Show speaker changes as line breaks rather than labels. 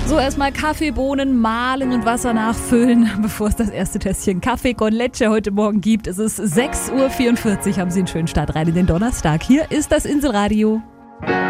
So, erstmal Kaffee, Bohnen mahlen und Wasser nachfüllen, bevor es das erste Tässchen Kaffee con Leche heute Morgen gibt. Es ist 6:44 Uhr, haben Sie einen schönen Start rein in den Donnerstag. Hier ist das Inselradio.